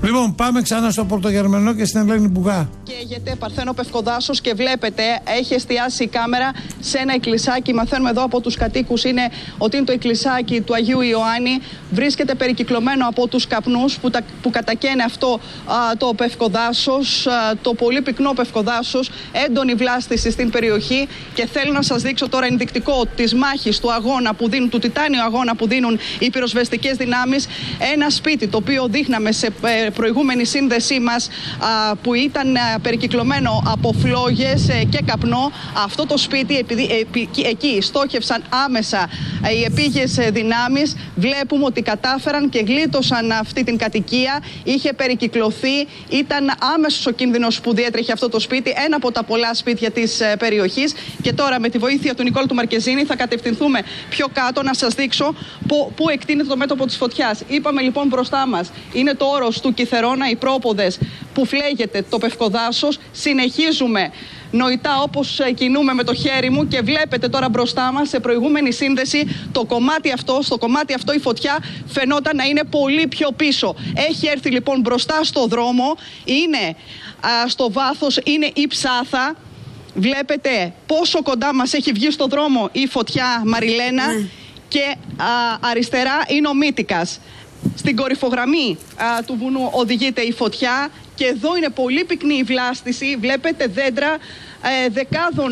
Λοιπόν, πάμε ξανά στο Πρωτογερμανό και στην Ελένη Μπουγά. Καίγεται Παρθένο Πευκοδάσος και βλέπετε, έχει εστιάσει η κάμερα σε ένα εκκλησάκι. Μαθαίνουμε εδώ από τους κατοίκους ότι είναι το εκκλησάκι του Αγίου Ιωάννη. Βρίσκεται περικυκλωμένο από τους καπνούς που κατακαίνε αυτό το Πευκοδάσος, το πολύ πυκνό Πευκοδάσος. Έντονη βλάστηση στην περιοχή και θέλω να σας δείξω τώρα ενδεικτικό της μάχης, του αγώνα που δίνουν, του τιτάνιου αγώνα που δίνουν οι πυροσβεστικές δυνάμεις. Ένα σπίτι το οποίο δείχναμε σε προηγούμενη σύνδεσή μας που ήταν περικυκλωμένο από φλόγες και καπνό. Αυτό το σπίτι, επειδή εκεί στόχευσαν άμεσα οι επίγειες δυνάμεις, βλέπουμε ότι κατάφεραν και γλίτωσαν αυτή την κατοικία. Είχε περικυκλωθεί, ήταν άμεσος ο κίνδυνος που διέτρεχε αυτό το σπίτι, ένα από τα πολλά σπίτια της περιοχής. Και τώρα με τη βοήθεια του Νικόλ του Μαρκεζίνη θα κατευθυνθούμε πιο κάτω να σας δείξω πού εκτείνεται το μέτωπο της φωτιάς. Είπαμε λοιπόν μπροστά μας είναι το όρος του Κιθερώνα, οι πρόποδες που φλέγεται το Πευκοδάσος. Συνεχίζουμε νοητά όπως κινούμε με το χέρι μου και βλέπετε τώρα μπροστά μας σε προηγούμενη σύνδεση στο κομμάτι αυτό η φωτιά φαινόταν να είναι πολύ πιο πίσω. Έχει έρθει λοιπόν μπροστά στο δρόμο, είναι στο βάθος, είναι η Ψάθα. Βλέπετε πόσο κοντά μας έχει βγει στο δρόμο η φωτιά, Μαριλένα, και αριστερά είναι ο Μύτικας. Στην κορυφογραμμή του βουνού οδηγείται η φωτιά και εδώ είναι πολύ πυκνή η βλάστηση. Βλέπετε δέντρα δεκάδων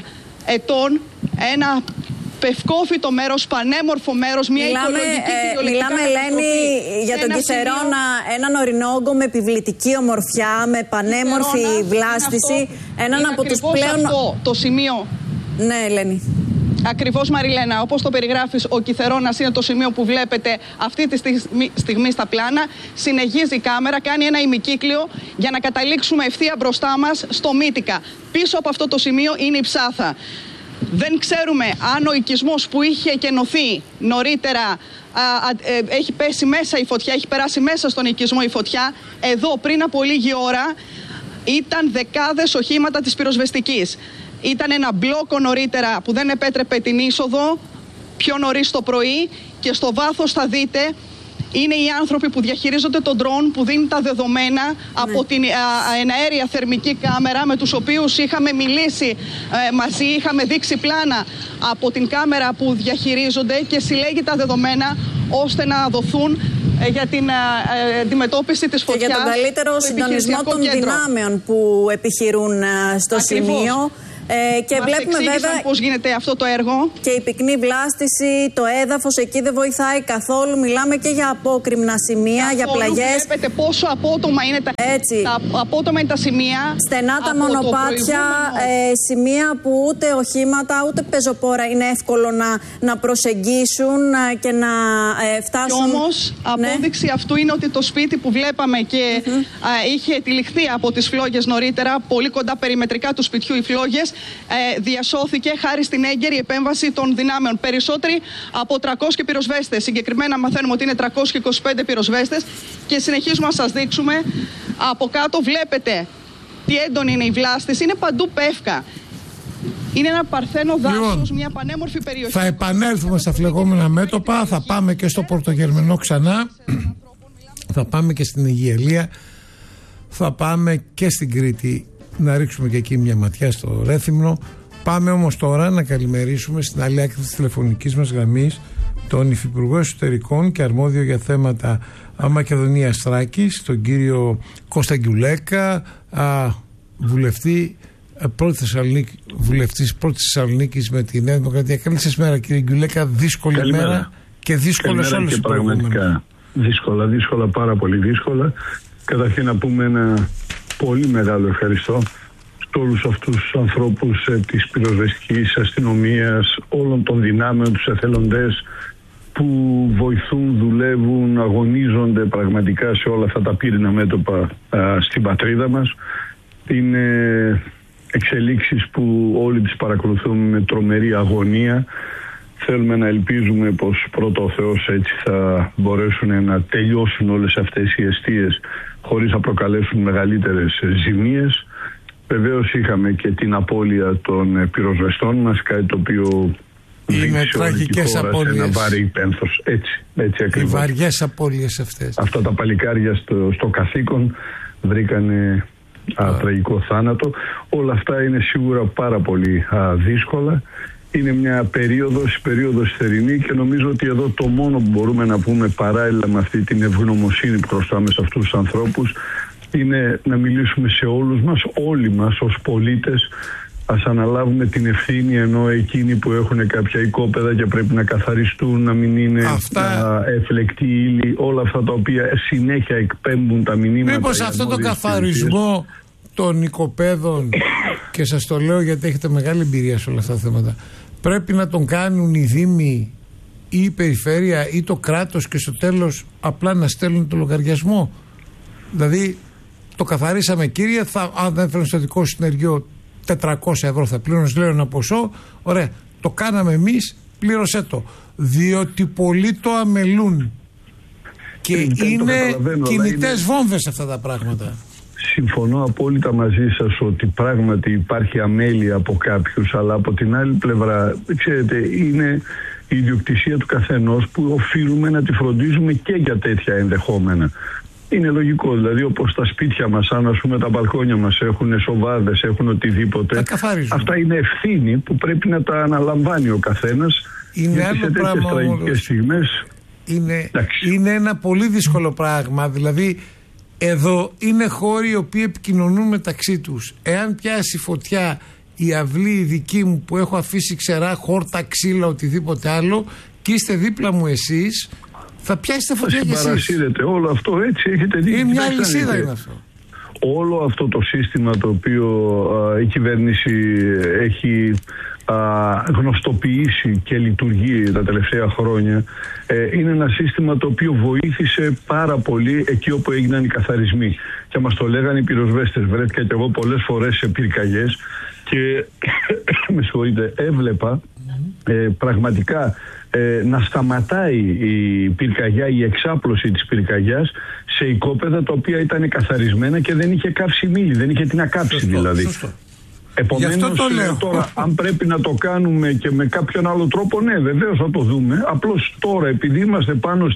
ετών, ένα πευκόφυτο μέρος, πανέμορφο μέρος, μια οικολογική κυριολεκτικά. Μιλάμε, Ελένη, για τον Κιθερώνα, έναν ορεινόγκο με επιβλητική ομορφιά, με πανέμορφη βλάστηση. Έναν από τους πλέον. Αυτό το σημείο. Ναι, Ελένη. Ακριβώς, Μαριλένα, όπως το περιγράφεις, ο Κιθερώνας είναι το σημείο που βλέπετε αυτή τη στιγμή στα πλάνα. Συνεχίζει η κάμερα, κάνει ένα ημικύκλιο για να καταλήξουμε ευθεία μπροστά μας στο Μύτικα. Πίσω από αυτό το σημείο είναι η Ψάθα. Δεν ξέρουμε αν ο οικισμός που είχε εκενωθεί νωρίτερα έχει πέσει μέσα η φωτιά, έχει περάσει μέσα στον οικισμό η φωτιά. Εδώ πριν από λίγη ώρα ήταν δεκάδες οχήματα της πυροσβεστικής. Ήταν ένα μπλόκο νωρίτερα που δεν επέτρεπε την είσοδο πιο νωρίς το πρωί και στο βάθος θα δείτε είναι οι άνθρωποι που διαχειρίζονται τον ντρόν που δίνει τα δεδομένα από την εναέρια θερμική κάμερα με τους οποίους είχαμε μιλήσει μαζί, είχαμε δείξει πλάνα από την κάμερα που διαχειρίζονται και συλλέγει τα δεδομένα ώστε να δοθούν για την αντιμετώπιση της φωτιάς. Και για τον καλύτερο συντονισμό των δυνάμεων που επιχειρούν στο σημείο. Και μας βλέπουμε βέβαια πώς γίνεται αυτό το έργο. Και η πυκνή βλάστηση, το έδαφος εκεί δεν βοηθάει καθόλου. Μιλάμε και για απόκρημνα σημεία, για πλαγιές. Βλέπετε πόσο απότομα είναι απότομα είναι τα σημεία. Στενά τα μονοπάτια, σημεία που ούτε οχήματα ούτε πεζοπόρα είναι εύκολο να προσεγγίσουν και να φτάσουν. Και όμως απόδειξη αυτού είναι ότι το σπίτι που βλέπαμε και είχε τυλιχθεί από τις φλόγες νωρίτερα, πολύ κοντά περιμετρικά του σπιτιού οι φλόγες, διασώθηκε χάρη στην έγκαιρη επέμβαση των δυνάμεων. Περισσότεροι από 300 πυροσβέστες. Συγκεκριμένα μαθαίνουμε ότι είναι 325 πυροσβέστες και συνεχίζουμε να σας δείξουμε. Από κάτω βλέπετε τι έντονη είναι η βλάστηση. Είναι παντού πεύκα. Είναι ένα παρθένο δάσος, μια πανέμορφη περιοχή. Θα επανέλθουμε στα φλεγόμενα μέτωπα, θα πάμε και στο Πρωτογερμανό ξανά, θα πάμε και στην Αιγιαλία, θα πάμε και στην Κρήτη να ρίξουμε και εκεί μια ματιά στο Ρέθυμνο. Πάμε όμως τώρα να καλημερίσουμε στην άλλη άκρη της τηλεφωνικής μας γραμμής τον Υφυπουργό Εσωτερικών και αρμόδιο για θέματα Μακεδονίας Θράκης, τον κύριο Κώστα Γκιουλέκα, βουλευτής πρώτης Θεσσαλονίκης με τη Νέα Δημοκρατία. Καλή σας μέρα, κύριε Γκιουλέκα. Δύσκολη μέρα και δύσκολες όλες τις πραγματικά δύσκολα, πάρα πολύ δύσκολα. Καταρχήν να πούμε ένα πολύ μεγάλο ευχαριστώ σε όλους αυτούς τους ανθρώπους της πυροσβεστικής αστυνομίας, όλων των δυνάμεων, τους εθελοντές που βοηθούν, δουλεύουν, αγωνίζονται πραγματικά σε όλα αυτά τα πύρινα μέτωπα στην πατρίδα μας. Είναι εξελίξεις που όλοι τις παρακολουθούμε με τρομερή αγωνία. Θέλουμε να ελπίζουμε πως πρώτα ο Θεός έτσι θα μπορέσουν να τελειώσουν όλες αυτές οι αιστείες χωρίς να προκαλέσουν μεγαλύτερες ζημίες. Βεβαίως είχαμε και την απώλεια των πυροσβεστών μας, κάτι το οποίο Είναι τραγικές απώλειες. Ένα βαρύ πένθος. Έτσι ακριβώς. Οι βαριές απώλειες αυτές. Αυτά τα παλικάρια στο καθήκον βρήκανε τραγικό θάνατο. Όλα αυτά είναι σίγουρα πάρα πολύ δύσκολα. Είναι μια περίοδος θερινή και νομίζω ότι εδώ το μόνο που μπορούμε να πούμε παράλληλα με αυτή την ευγνωμοσύνη που χρωστάμε σε αυτούς τους ανθρώπους είναι να μιλήσουμε σε όλους μας, όλοι μας ως πολίτες. Ας αναλάβουμε την ευθύνη, ενώ εκείνοι που έχουν κάποια οικόπεδα και πρέπει να καθαριστούν, να μην είναι εφλεκτή ύλη, όλα αυτά τα οποία συνέχεια εκπέμπουν τα μηνύματα. Μήπως αυτό το καθαρισμό των οικοπαίδων, και σας το λέω γιατί έχετε μεγάλη εμπειρία σε όλα αυτά τα θέματα, πρέπει να τον κάνουν οι δήμοι ή η περιφέρεια ή το κράτος και στο τέλος απλά να στέλνουν το λογαριασμό? Δηλαδή το καθαρίσαμε κύριε, αν δεν θέλουν στο δικό συνεργείο 400 ευρώ θα πλήρωνες, λέω ένα ποσό, ωραία, το κάναμε εμείς, πλήρωσέ το. Διότι πολλοί το αμελούν και είναι κινητές βόμβες αυτά τα πράγματα. Συμφωνώ απόλυτα μαζί σας ότι πράγματι υπάρχει αμέλεια από κάποιους, αλλά από την άλλη πλευρά, ξέρετε, είναι η ιδιοκτησία του καθενός που οφείλουμε να τη φροντίζουμε και για τέτοια ενδεχόμενα. Είναι λογικό, δηλαδή όπως τα σπίτια μας, αν ας πούμε τα μπαλκόνια μας έχουν σοβάδες, έχουν οτιδήποτε, αυτά είναι ευθύνη που πρέπει να τα αναλαμβάνει ο καθένας. Είναι άλλο πράγμα όμως. Είναι ένα πολύ δύσκολο πράγμα, δηλαδή εδώ είναι χώροι οι οποίοι επικοινωνούν μεταξύ τους. Εάν πιάσει φωτιά η αυλή η δική μου που έχω αφήσει ξερά, χόρτα, ξύλα, οτιδήποτε άλλο, και είστε δίπλα μου εσείς, θα πιάσετε φωτιά κι εσείς. Όλο αυτό έτσι έχετε δει. Είναι μια αλυσίδα είναι αυτό. Όλο αυτό το σύστημα το οποίο η κυβέρνηση έχει γνωστοποιήσει και λειτουργεί τα τελευταία χρόνια, είναι ένα σύστημα το οποίο βοήθησε πάρα πολύ εκεί όπου έγιναν οι καθαρισμοί. Και μας το λέγανε οι πυροσβέστες. Βρέθηκα και εγώ πολλές φορές σε πυρκαγιές και με συγχωρείτε, έβλεπα πραγματικά να σταματάει η πυρκαγιά, η εξάπλωση της πυρκαγιάς σε οικόπεδα τα οποία ήταν καθαρισμένα και δεν είχε κάψει μήλι, δεν είχε τι να κάψει δηλαδή. Σωστό. Επομένως τώρα αν πρέπει να το κάνουμε και με κάποιον άλλο τρόπο, ναι βεβαίως θα το δούμε. Απλώς τώρα επειδή είμαστε πάνω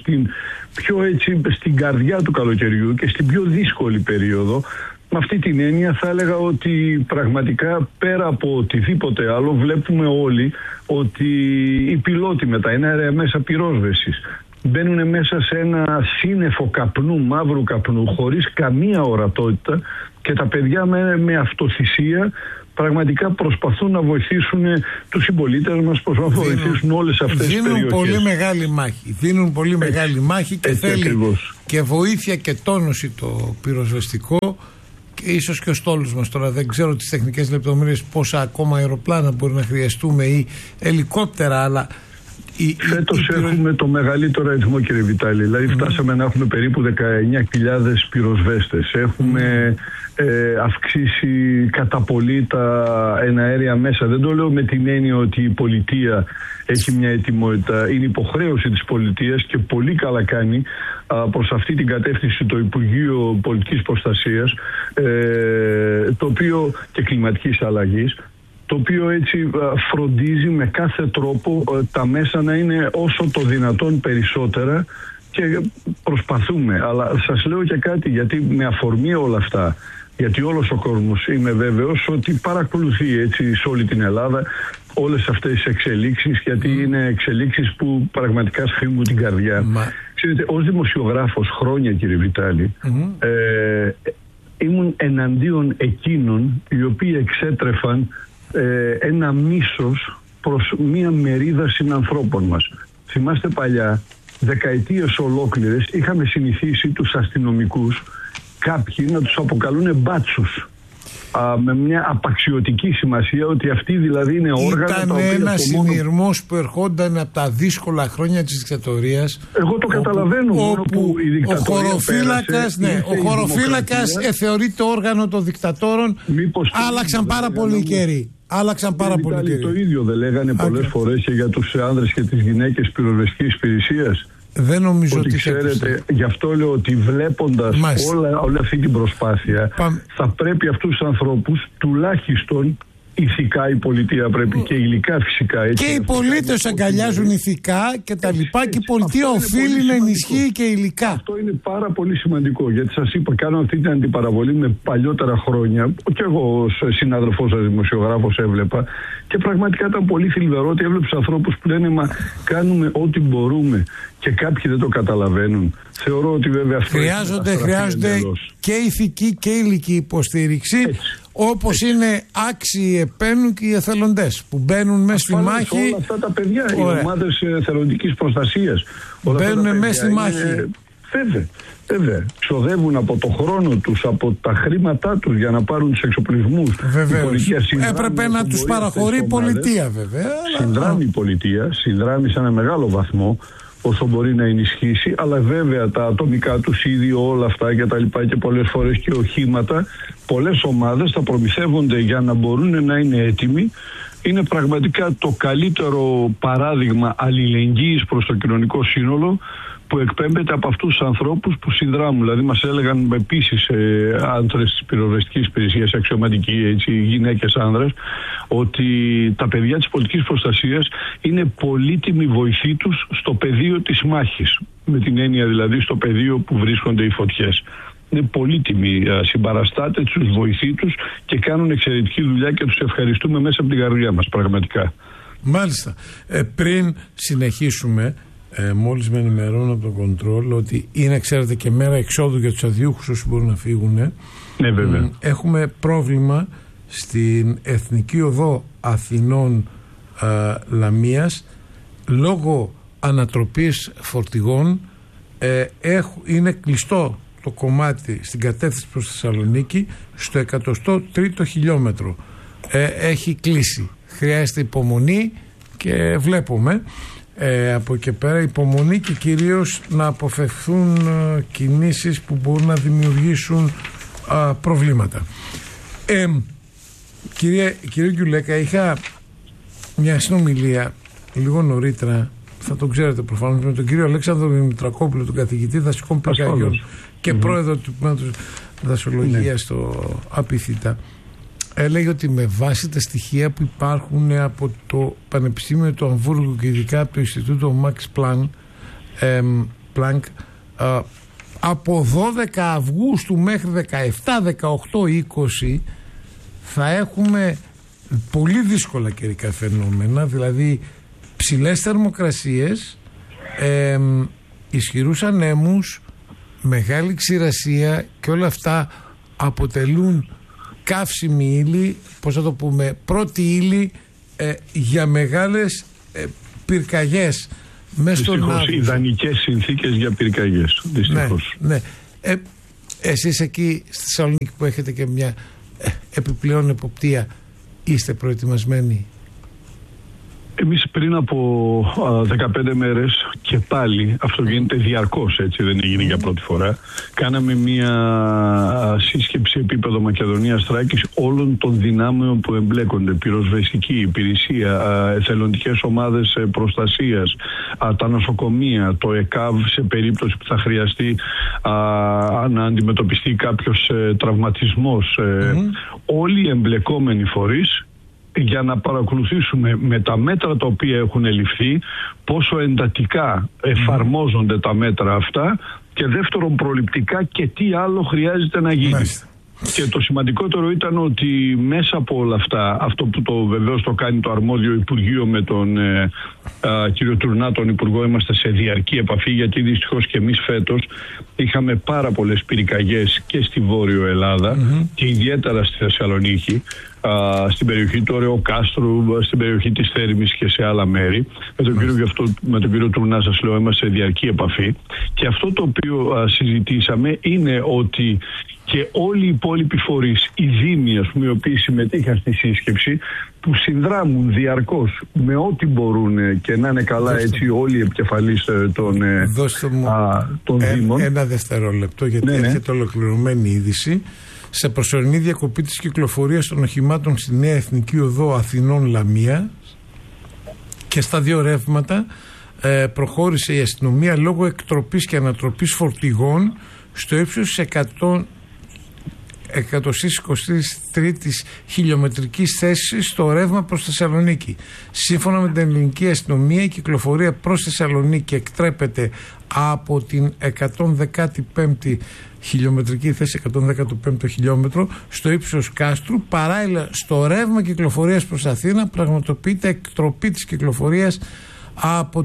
στην καρδιά του καλοκαιριού και στην πιο δύσκολη περίοδο, με αυτή την έννοια θα έλεγα ότι πραγματικά πέρα από οτιδήποτε άλλο βλέπουμε όλοι ότι οι πιλότοι με τα εναέρια μέσα πυρόσβεσης μπαίνουν μέσα σε ένα σύννεφο καπνού, μαύρου καπνού, χωρίς καμία ορατότητα, και τα παιδιά με αυτοθυσία πραγματικά προσπαθούν να βοηθήσουν τους συμπολίτες μας, προσπαθούν να βοηθήσουν όλες αυτές τις περιοχές. Δίνουν πολύ μεγάλη μάχη και θέλει ακριβώς και βοήθεια και τόνωση το πυροσβεστικό, και ίσως και ο στόλος μας. Τώρα δεν ξέρω τις τεχνικές λεπτομέρειες, πόσα ακόμα αεροπλάνα μπορεί να χρειαστούμε ή ελικόπτερα, αλλά φέτος έχουμε το μεγαλύτερο αριθμό, κύριε Βιτάλη. Δηλαδή φτάσαμε να έχουμε περίπου 19.000 πυροσβέστες. Έχουμε αυξήσει κατά πολύ τα εναέρια μέσα. Δεν το λέω με την έννοια ότι η πολιτεία έχει μια ετοιμότητα. Είναι υποχρέωση της πολιτείας και πολύ καλά κάνει προς αυτή την κατεύθυνση το Υπουργείο Πολιτικής Προστασίας, το οποίο, και κλιματικής αλλαγής, το οποίο έτσι φροντίζει με κάθε τρόπο τα μέσα να είναι όσο το δυνατόν περισσότερα, και προσπαθούμε. Αλλά σας λέω και κάτι, γιατί με αφορμή όλα αυτά, γιατί όλος ο κόσμος είμαι βέβαιος ότι παρακολουθεί έτσι σε όλη την Ελλάδα όλες αυτές τις εξελίξεις, γιατί είναι εξελίξεις που πραγματικά σφίγγουν την καρδιά. Ξέρετε, ως δημοσιογράφος χρόνια, κύριε Βιτάλη, ήμουν εναντίον εκείνων οι οποίοι εξέτρεφαν ένα μίσος προς μία μερίδα συνανθρώπων μας. Θυμάστε παλιά, δεκαετίες ολόκληρες είχαμε συνηθίσει τους αστυνομικούς κάποιοι να τους αποκαλούν μπάτσους, με μια απαξιωτική σημασία, ότι αυτοί δηλαδή είναι όργανα. Ήταν ένας συνειρμός που ερχόταν από τα δύσκολα χρόνια της δικτατορίας. Εγώ το καταλαβαίνω, μόνο που η δικτατορία ο χωροφύλακας θεωρείται όργανο των δικτατόρων. Άλλαξαν πάρα πολύ καιροί. Το ίδιο δεν λέγανε πολλές φορές και για τους άνδρες και τις γυναίκες πυροσβεστικής υπηρεσίας? Δεν νομίζω ότι ξέρετε, γι' αυτό λέω ότι βλέποντας όλη αυτή την προσπάθεια, θα πρέπει αυτούς τους ανθρώπους τουλάχιστον ηθικά η πολιτεία πρέπει και υλικά φυσικά. Έτσι, και οι πολίτες αγκαλιάζουν ηθικά και τα λοιπά και η πολιτεία οφείλει να ενισχύει και υλικά. Αυτό είναι πάρα πολύ σημαντικό, γιατί σας είπα, κάνω αυτή την αντιπαραβολή με παλιότερα χρόνια και εγώ ως συνάδελφός σας δημοσιογράφος έβλεπα και πραγματικά ήταν πολύ θλιβερό ότι έβλεψα ανθρώπους που λένε μα κάνουμε ό,τι μπορούμε και κάποιοι δεν το καταλαβαίνουν. Θεωρώ ότι βέβαια αυτό χρειάζονται και ηθική και υλική υποστήριξη. Όπως είναι άξιοι επένου και οι εθελοντές που μπαίνουν μέσα στη μάχη. Όλα αυτά τα παιδιά, οι ομάδες εθελοντικής προστασίας, μπαίνουν μέσα στη μάχη. Βέβαια. Ξοδεύουν από το χρόνο τους, από τα χρήματά τους για να πάρουν τους εξοπλισμούς. Έπρεπε να τους παραχωρεί η πολιτεία, βέβαια. Συνδράμει η πολιτεία, συνδράμει σε ένα μεγάλο βαθμό όσο μπορεί να ενισχύσει, αλλά βέβαια τα ατομικά τους ήδη όλα αυτά και τα λοιπά και πολλές φορές και οχήματα, πολλές ομάδες θα προμηθεύονται για να μπορούν να είναι έτοιμοι. Είναι πραγματικά το καλύτερο παράδειγμα αλληλεγγύης προς το κοινωνικό σύνολο που εκπέμπεται από αυτούς τους ανθρώπους που συνδράμουν. Δηλαδή μας έλεγαν επίσης άντρες της πυροσβεστικής υπηρεσίας, αξιωματικοί, έτσι, γυναίκες, άνδρες, ότι τα παιδιά της πολιτικής προστασίας είναι πολύτιμη βοηθή τους στο πεδίο της μάχης. Με την έννοια δηλαδή στο πεδίο που βρίσκονται οι φωτιές. Είναι πολύτιμοι συμπαραστάτες, τους βοηθοί τους και κάνουν εξαιρετική δουλειά και τους ευχαριστούμε μέσα από την καρδιά μας πραγματικά. Μάλιστα. Πριν συνεχίσουμε, μόλις με ενημερώνω από το κοντρόλ ότι είναι, ξέρετε, και μέρα εξόδου για τους αδιούχους όσοι μπορούν να φύγουν. Ναι, βέβαια. Έχουμε πρόβλημα στην Εθνική Οδό Αθηνών Λαμίας λόγω ανατροπής φορτηγών. Είναι κλειστό το κομμάτι στην κατεύθυνση προς Θεσσαλονίκη στο 103ο χιλιόμετρο. Έχει κλείσει. Χρειάζεται υπομονή και βλέπουμε από εκεί πέρα υπομονή και κυρίως να αποφευθούν κινήσεις που μπορούν να δημιουργήσουν προβλήματα. Κύριε Γκιουλέκα, είχα μια συνομιλία λίγο νωρίτερα, θα τον ξέρετε προφανώς, με τον κύριο Αλέξανδρο Δημητρακόπουλο, τον καθηγητή δασικών πυρκαγιών και πρόεδρο του Τμήματος Δασολογίας στο ΑΠΙΘΙΤΑ. Έλεγε ότι με βάση τα στοιχεία που υπάρχουν από το Πανεπιστήμιο του Αμβούργου και ειδικά από το Ινστιτούτο Max Planck, από 12 Αυγούστου μέχρι 17, 18, 20 θα έχουμε πολύ δύσκολα καιρικά φαινόμενα, δηλαδή ψηλές θερμοκρασίες, ισχυρούς ανέμους, μεγάλη ξηρασία και όλα αυτά αποτελούν καύσιμη ύλη, πώς θα το πούμε, πρώτη ύλη για μεγάλες πυρκαγιές μέσα στον Αύγουστο. Ιδανικές συνθήκες για πυρκαγιές, δυστυχώς. Ναι. Εσείς εκεί στη Θεσσαλονίκη που έχετε και μια επιπλέον εποπτεία, είστε προετοιμασμένοι? Εμείς πριν από 15 μέρες και πάλι, αυτό γίνεται διαρκώς, έτσι, δεν έγινε για πρώτη φορά, κάναμε μια σύσκεψη επίπεδο Μακεδονίας Θράκης όλων των δυνάμεων που εμπλέκονται, πυροσβεστική υπηρεσία, εθελοντικές ομάδες προστασίας, τα νοσοκομεία, το ΕΚΑΒ σε περίπτωση που θα χρειαστεί να αντιμετωπιστεί κάποιος τραυματισμός, όλοι οι εμπλεκόμενοι φορείς, για να παρακολουθήσουμε με τα μέτρα τα οποία έχουν ληφθεί πόσο εντατικά εφαρμόζονται τα μέτρα αυτά και δεύτερον προληπτικά και τι άλλο χρειάζεται να γίνει. Και το σημαντικότερο ήταν ότι μέσα από όλα αυτά, αυτό που το βεβαίως το κάνει το αρμόδιο Υπουργείο με τον κύριο Τουρνά, τον Υπουργό, είμαστε σε διαρκή επαφή, γιατί δυστυχώς και εμείς φέτος είχαμε πάρα πολλές πυρκαγιές και στη Βόρειο Ελλάδα και ιδιαίτερα στη Θεσσαλονίκη, στην περιοχή του Ωρεοκάστρου, στην περιοχή της Θέρμης και σε άλλα μέρη. Με τον κύριο Τουρνά, σας λέω, είμαστε σε διαρκή επαφή. Και αυτό το οποίο συζητήσαμε είναι ότι και όλοι οι υπόλοιποι φορείς, οι δήμοι, ας πούμε, οι οποίοι συμμετείχαν στη σύσκεψη, που συνδράμουν διαρκώς με ό,τι μπορούν και να είναι καλά, έτσι, όλοι οι επικεφαλείς των δήμων. Ένα δευτερόλεπτο, γιατί έρχεται ολοκληρωμένη είδηση. Σε προσωρινή διακοπή της κυκλοφορίας των οχημάτων στη Νέα Εθνική Οδό Αθηνών Λαμία και στα δύο ρεύματα προχώρησε η αστυνομία λόγω εκτροπής και ανατροπής φορτηγών στο ύψος 123ης χιλιομετρικής θέσης στο ρεύμα προς Θεσσαλονίκη. Σύμφωνα με την ελληνική αστυνομία, η κυκλοφορία προς Θεσσαλονίκη εκτρέπεται από την 115η χιλιομετρική θέση, 115ο χιλιόμετρο, στο ύψος Κάστρου. Παράλληλα, στο ρεύμα κυκλοφορίας προς Αθήνα πραγματοποιείται εκτροπή της κυκλοφορίας από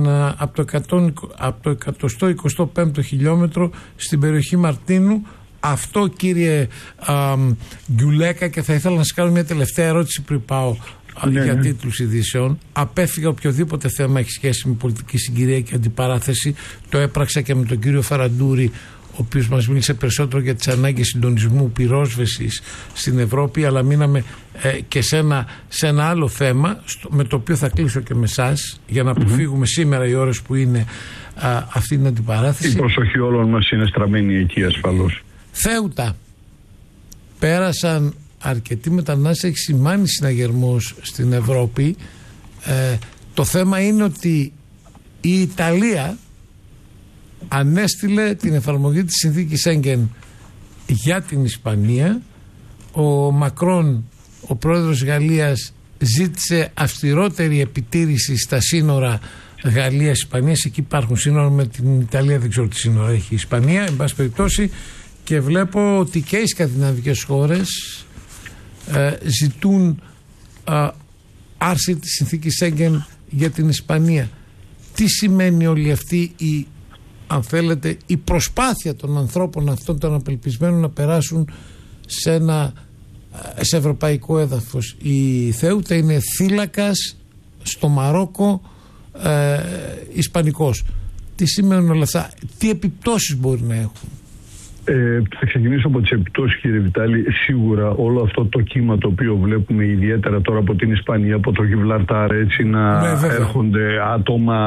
το 125ο χιλιόμετρο στην περιοχή Μαρτίνου. Αυτό, κύριε Γκιουλέκα, και θα ήθελα να σας κάνω μια τελευταία ερώτηση πριν πάω για τίτλους ειδήσεων. Απέφυγα οποιοδήποτε θέμα έχει σχέση με πολιτική συγκυρία και αντιπαράθεση. Το έπραξα και με τον κύριο Φαραντούρη, ο οποίος μας μίλησε περισσότερο για τις ανάγκες συντονισμού πυρόσβεσης στην Ευρώπη, αλλά μείναμε και σε ένα άλλο θέμα, με το οποίο θα κλείσω και με εσάς, για να αποφύγουμε σήμερα οι ώρες που είναι αυτή την αντιπαράθεση. Η προσοχή όλων μας είναι στραμμένη εκεί ασφαλώς. Θέουτα. Πέρασαν αρκετοί μετανάστες, έχει σημάνει συναγερμός στην Ευρώπη. Το θέμα είναι ότι η Ιταλία ανέστειλε την εφαρμογή της συνθήκης Σέγγεν για την Ισπανία. Ο Μακρόν, ο πρόεδρος Γαλλίας, ζήτησε αυστηρότερη επιτήρηση στα σύνορα Γαλλίας-Ισπανίας. Εκεί υπάρχουν σύνορα, με την Ιταλία δεν ξέρω τι σύνορα έχει η Ισπανία, εν πάση περιπτώσει, και βλέπω ότι και οι σκανδιναβικές χώρες ζητούν άρση της συνθήκης Σέγγεν για την Ισπανία. Τι σημαίνει όλη αυτή αν θέλετε, η προσπάθεια των ανθρώπων αυτών των απελπισμένων να περάσουν σε ευρωπαϊκό έδαφος? Η Θέουτα είναι θύλακας στο Μαρόκο ισπανικός. Τι σημαίνουν όλα αυτά? Τι επιπτώσεις μπορεί να έχουν? Θα ξεκινήσω από τις επιπτώσεις, κύριε Βιτάλη. Σίγουρα όλο αυτό το κύμα το οποίο βλέπουμε ιδιαίτερα τώρα από την Ισπανία, από το Γιβραλτάρ, έτσι να έρχονται άτομα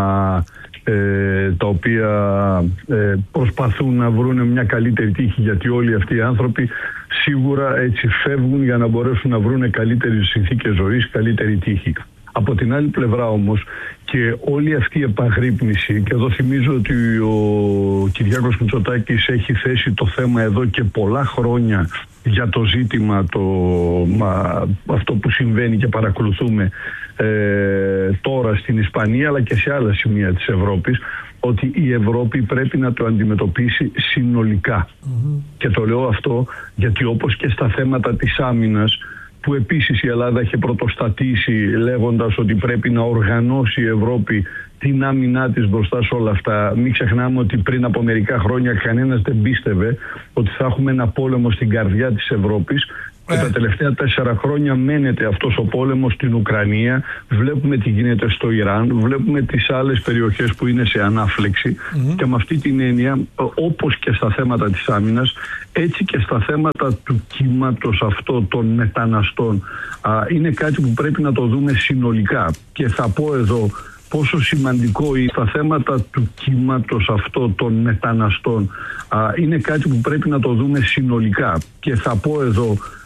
τα οποία προσπαθούν να βρουν μια καλύτερη τύχη, γιατί όλοι αυτοί οι άνθρωποι σίγουρα έτσι φεύγουν για να μπορέσουν να βρουν καλύτερες συνθήκες ζωής, καλύτερη τύχη. Από την άλλη πλευρά όμως, και όλη αυτή η επαγρύπνηση, και εδώ θυμίζω ότι ο Κυριάκος Μητσοτάκης έχει θέσει το θέμα εδώ και πολλά χρόνια για το ζήτημα αυτό που συμβαίνει και παρακολουθούμε τώρα στην Ισπανία αλλά και σε άλλα σημεία της Ευρώπης, ότι η Ευρώπη πρέπει να το αντιμετωπίσει συνολικά. Και το λέω αυτό γιατί, όπως και στα θέματα της άμυνας, που επίσης η Ελλάδα είχε πρωτοστατήσει λέγοντας ότι πρέπει να οργανώσει η Ευρώπη την άμυνά της μπροστά σε όλα αυτά. Μην ξεχνάμε ότι πριν από μερικά χρόνια κανένας δεν πίστευε ότι θα έχουμε ένα πόλεμο στην καρδιά της Ευρώπης. Και τα τελευταία 4 χρόνια μένεται αυτός ο πόλεμος στην Ουκρανία. Βλέπουμε τι γίνεται στο Ιράν, βλέπουμε τις άλλες περιοχές που είναι σε ανάφλεξη. Και με αυτή την έννοια, όπως και στα θέματα της άμυνας, έτσι και στα θέματα του κύματος αυτό των μεταναστών, είναι κάτι που πρέπει να το δούμε συνολικά. Και θα πω εδώ πόσο σημαντικό είναι στα θέματα του κύματος αυτό των μεταναστών. Είναι κάτι που πρέπει να το δούμε συνολικά. Και θα πω εδώ